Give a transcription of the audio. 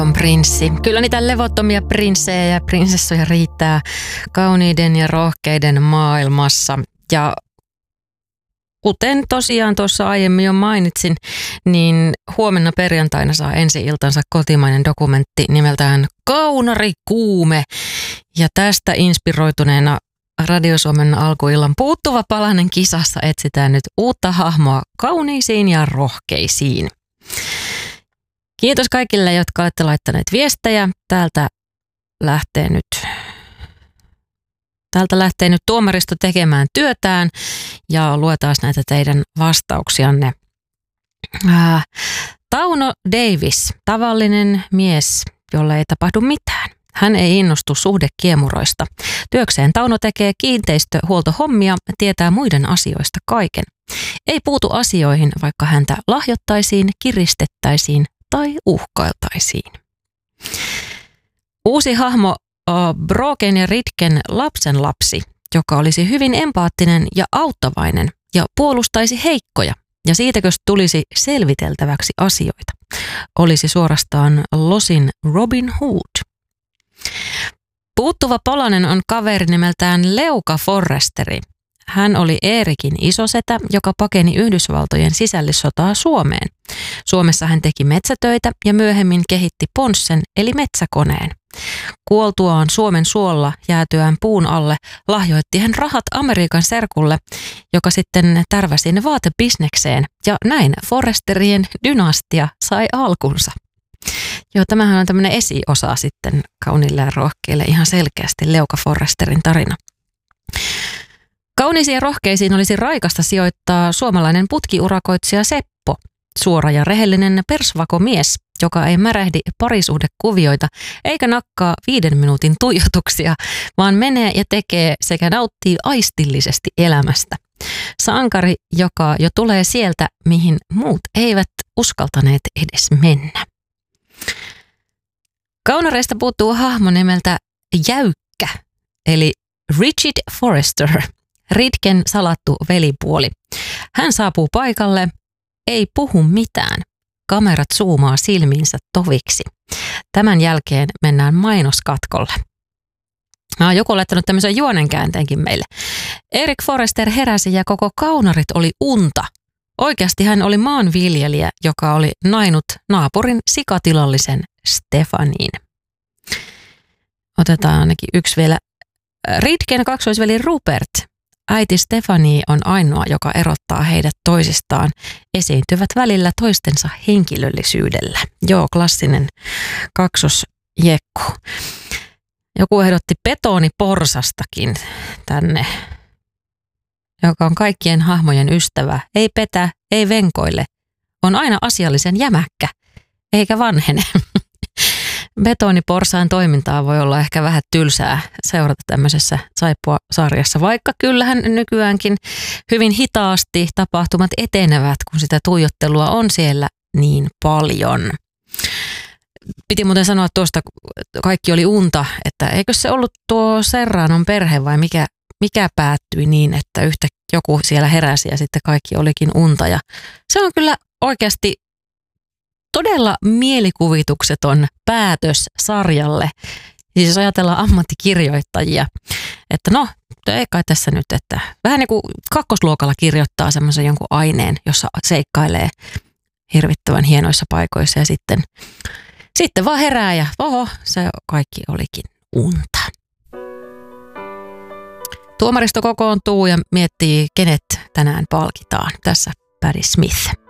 On prinssi. Kyllä niitä levottomia prinssejä ja prinsessoja riittää kauniiden ja rohkeiden maailmassa. Ja kuten tosiaan tuossa aiemmin jo mainitsin, niin huomenna perjantaina saa ensi-iltansa kotimainen dokumentti nimeltään Kaunarikuume. Ja tästä inspiroituneena Radio Suomen alkuillan puuttuva palanen kisassa etsitään nyt uutta hahmoa kauniisiin ja rohkeisiin. Kiitos kaikille, jotka olette laittaneet viestejä. Täältä lähtee nyt tuomaristo tekemään työtään ja luetaan näitä teidän vastauksianne. Tauno Davis, tavallinen mies, jolle ei tapahdu mitään. Hän ei innostu suhdekiemuroista. Työkseen Tauno tekee kiinteistöhuoltohommia, tietää muiden asioista kaiken. Ei puutu asioihin, vaikka häntä lahjottaisiin, kiristettäisiin tai uhkailtaisiin. Uusi hahmo Broken ja Ritken lapsenlapsi, joka olisi hyvin empaattinen ja auttavainen ja puolustaisi heikkoja. Ja siitäkö tulisi selviteltäväksi asioita. Olisi suorastaan Losin Robin Hood. Puuttuva palanen on kaveri nimeltään Leuka Forresteri. Hän oli Eerikin isosetä, joka pakeni Yhdysvaltojen sisällissotaa Suomeen. Suomessa hän teki metsätöitä ja myöhemmin kehitti ponssen eli metsäkoneen. Kuoltuaan Suomen suolla jäätyään puun alle lahjoitti hän rahat Amerikan serkulle, joka sitten tärväsi ne vaatebisnekseen ja näin Forresterien dynastia sai alkunsa. Joo, tämähän on tämmöinen esiosa sitten kauniille ja rohkeille ihan selkeästi Leuka Forresterin tarina. Kauniisiin ja rohkeisiin olisi raikasta sijoittaa suomalainen putkiurakoitsija Seppo, suora ja rehellinen persvakomies, joka ei märähdi parisuhdekuvioita eikä nakkaa 5 minuutin tuijotuksia, vaan menee ja tekee sekä nauttii aistillisesti elämästä. Sankari, joka jo tulee sieltä, mihin muut eivät uskaltaneet edes mennä. Kaunareista puuttuu hahmo nimeltä Jäykkä, eli Richard Forrester, Ritken salattu velipuoli. Hän saapuu paikalle, ei puhu mitään. Kamerat zoomaa silmiinsä toviksi. Tämän jälkeen mennään mainoskatkolle. Joku on laittanut tämmöisen juonenkäänteenkin meille. Erik Forrester heräsi ja koko Kaunarit oli unta. Oikeasti hän oli maanviljelijä, joka oli nainut naapurin sikatilallisen Stefaniin. Otetaan ainakin yksi vielä. Ritken kaksoisveli Rupert. Äiti Stefanie on ainoa, joka erottaa heidät toisistaan. Esiintyvät välillä toistensa henkilöllisyydellä. Joo, klassinen kaksosjekku. Joku ehdotti betoniporsastakin tänne, joka on kaikkien hahmojen ystävä. Ei petä, ei venkoile. On aina asiallisen jämäkkä, eikä vanhene. Betoniporsaan toimintaa voi olla ehkä vähän tylsää seurata tämmöisessä Saippua-sarjassa, vaikka kyllähän nykyäänkin hyvin hitaasti tapahtumat etenevät, kun sitä tuijottelua on siellä niin paljon. Piti muuten sanoa tuosta, kaikki oli unta, että eikö se ollut tuo Serranon perhe vai mikä päättyi niin, että yhtä joku siellä heräsi ja sitten kaikki olikin unta. Ja se on kyllä oikeasti todella mielikuvitukseton päätös sarjalle. Siis jos ajatellaan ammattikirjoittajia, että no, ei kai tässä nyt, että vähän niin kuin kakkosluokalla kirjoittaa semmoisen jonkun aineen, jossa seikkailee hirvittävän hienoissa paikoissa ja sitten vaan herää ja oho, se kaikki olikin unta. Tuomaristo kokoontuu ja miettii, kenet tänään palkitaan. Tässä Patti Smith.